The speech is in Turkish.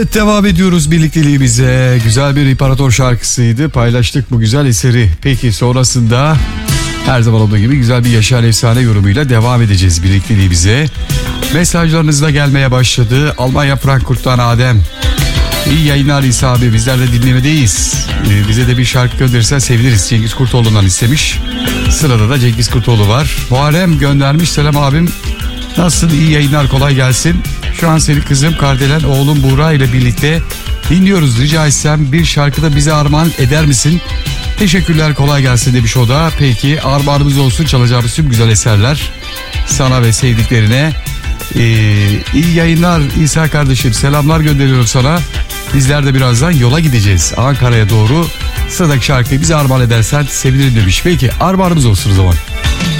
Devam ediyoruz birlikteliğimize. Güzel bir İmparator şarkısıydı. Paylaştık bu güzel eseri. Peki sonrasında her zaman olduğu gibi güzel bir Yaşar Efsane yorumuyla devam edeceğiz birlikteliğimize. Mesajlarınız da gelmeye başladı. Almanya Frankfurt'tan Adem. İyi yayınlar İsa abi, bizler de dinlemedeyiz. Bize de bir şarkı gönderirsen seviniriz. Cengiz Kurtoğlu'ndan istemiş. Sırada da Cengiz Kurtoğlu var. Muharrem göndermiş. Selam abim. Nasılsın? İyi yayınlar, kolay gelsin. Şu an seni kızım Kardelen oğlum Buğra ile birlikte dinliyoruz. Rica etsem bir şarkıda bize armağan eder misin? Teşekkürler, kolay gelsin demiş o da. Peki armağanımız olsun, çalacağımız tüm güzel eserler sana ve sevdiklerine. İyi yayınlar İsa kardeşim, selamlar gönderiyorum sana. Bizler de birazdan yola gideceğiz Ankara'ya doğru. Sıradaki şarkıyı bize armağan edersen sevinirim demiş. Peki armağanımız olsun o zaman.